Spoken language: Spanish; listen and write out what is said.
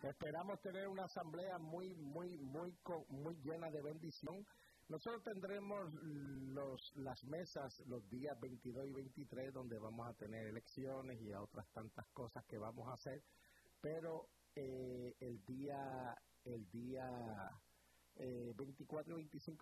Esperamos tener una asamblea muy llena de bendición. Nosotros tendremos las mesas los días 22 y 23, donde vamos a tener elecciones y otras tantas cosas que vamos a hacer, pero el día 24 y 25